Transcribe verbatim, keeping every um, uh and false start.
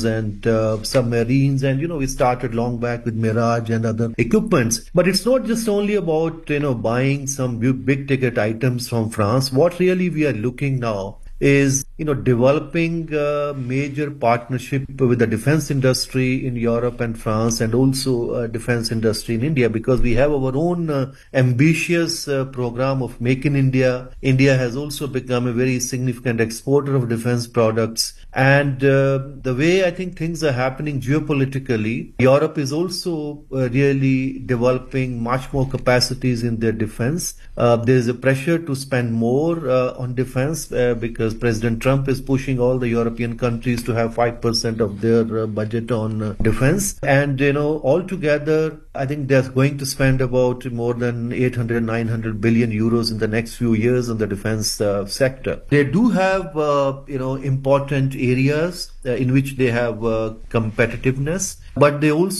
and uh, submarines, and you know we started long back with Mirage and other equipments. But it's not just only about you know buying some big ticket items from France. What really we are looking now is you know developing a major partnership with the defense industry in Europe and France, and also uh, defense industry in India, because we have our own uh, ambitious uh, program of Make in India. India has also become a very significant exporter of defense products, and uh, the way I think things are happening geopolitically, Europe is also uh, really developing much more capacities in their defense. Uh, there is a pressure to spend more uh, on defense uh, because President Trump is pushing all the European countries to have five percent of their uh, budget on uh, defense. And, you know, altogether, I think they're going to spend about more than eight hundred, nine hundred billion euros in the next few years in the defense uh, sector. They do have, uh, you know, important areas uh, in which they have uh, competitiveness, but they also